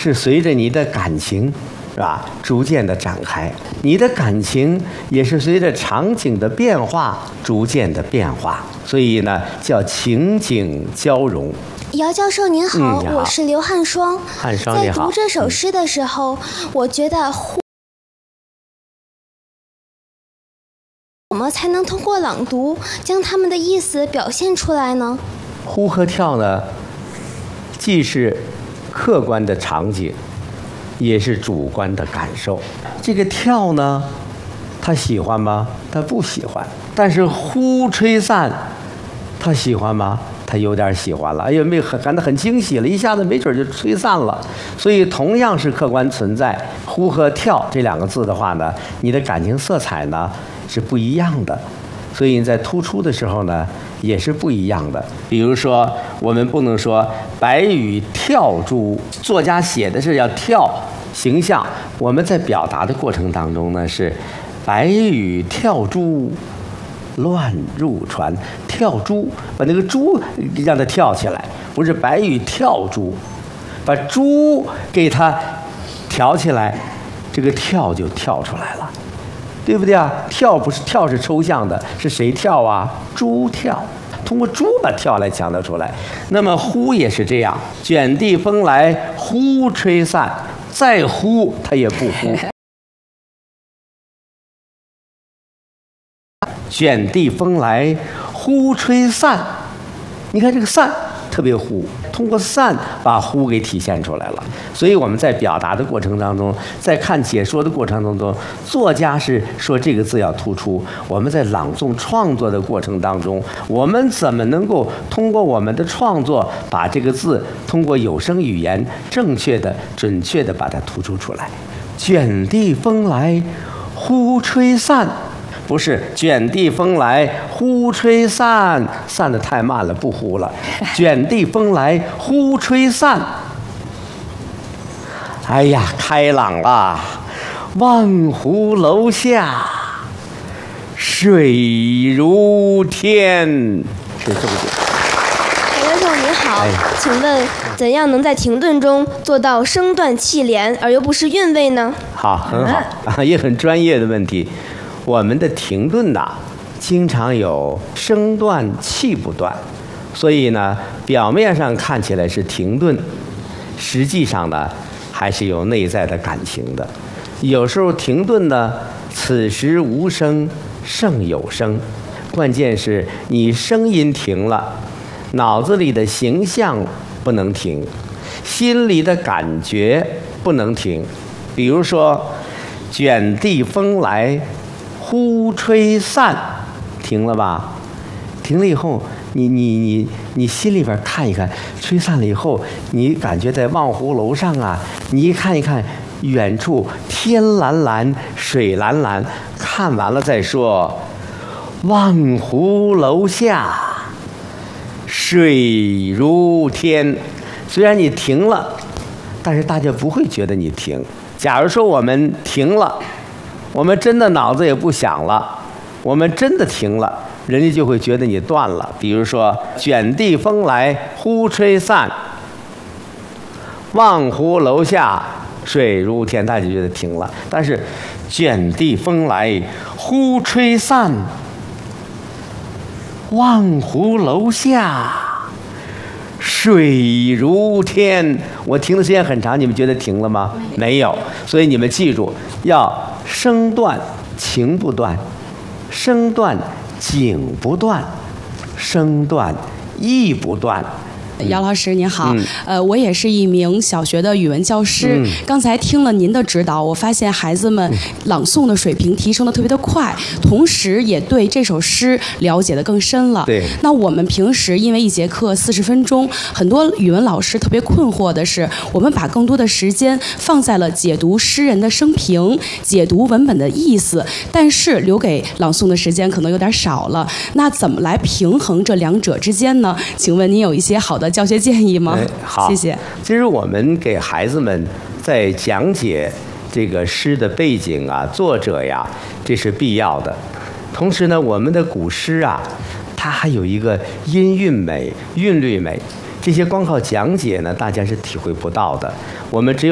是随着你的感情，是吧，逐渐的展开。你的感情也是随着场景的变化逐渐的变化，所以呢，叫情景交融。 姚教授您好，我是刘汉双。 汉双你好。 在读这首诗的时候，我觉得怎么才能通过朗读将他们的意思表现出来呢？ 呼和跳呢，既是客观的场景，也是主观的感受。这个跳呢，他喜欢吗？他不喜欢。但是呼吹散，他喜欢吗？他有点喜欢了。哎呦，感到很惊喜了，一下子没准就吹散了。所以同样是客观存在，呼和跳这两个字的话呢，你的感情色彩呢是不一样的。所以你在突出的时候呢，也是不一样的。比如说，我们不能说白羽跳珠，作家写的是要跳形象，我们在表达的过程当中呢是白羽跳珠乱入船，跳珠把那个珠让它跳起来，不是白羽跳珠，把珠给它挑起来，这个跳就跳出来了。对不对啊？跳不是跳是抽象的，是谁跳啊？猪跳，通过猪把跳来强调出来。那么呼也是这样，卷地风来呼吹散，再呼它也不呼。卷地风来呼吹散，你看这个散特别呼，通过散把呼给体现出来了。所以我们在表达的过程当中，在看解说的过程当中，作家是说这个字要突出，我们在朗诵创作的过程当中，我们怎么能够通过我们的创作把这个字通过有声语言正确的准确的把它突出出来。卷地风来呼吹散，不是卷地风来呼吹散，散得太慢了，不呼了。卷地风来呼吹散，哎呀，开朗了。望湖楼下水如天，是重点。 姚教授你好，请问怎样能在停顿中做到声断气连而又不失韵味呢？ 好，很好啊，也很专业的问题。我们的停顿呐，经常有声断气不断，所以呢，表面上看起来是停顿，实际上呢，还是有内在的感情的。有时候停顿呢，此时无声胜有声，关键是你声音停了，脑子里的形象不能停，心里的感觉不能停。比如说，卷地风来呼吹散，停了吧？停了以后，你心里边看一看，吹散了以后，你感觉在望湖楼上啊，你一看一看，远处天蓝蓝，水蓝蓝，看完了再说。望湖楼下水如天，虽然你停了，但是大家不会觉得你停。假如说我们停了，我们真的脑子也不想了，我们真的停了，人家就会觉得你断了。比如说卷地风来呼吹散，望湖楼下水如天，大家就觉得停了。但是卷地风来呼吹散，望湖楼下水如天，我停的时间很长，你们觉得停了吗？没有。所以你们记住，要声断情不断，声断景不断，声断意不断。 姚老师您好，我也是一名小学的语文教师。刚才听了您的指导，我发现孩子们朗诵的水平提升的特别的快，同时也对这首诗了解的更深了。 对。 那我们平时因为一节课40分钟，很多语文老师特别困惑的是，我们把更多的时间放在了解读诗人的生平、解读文本的意思，但是留给朗诵的时间可能有点少了。那怎么来平衡这两者之间呢？请问您有一些好的教学建议吗？ 好， 谢谢。 其实我们给孩子们在讲解这个诗的背景啊、作者呀，这是必要的。同时呢，我们的古诗啊，它还有一个音韵美、韵律美，这些光靠讲解呢，大家是体会不到的。我们只有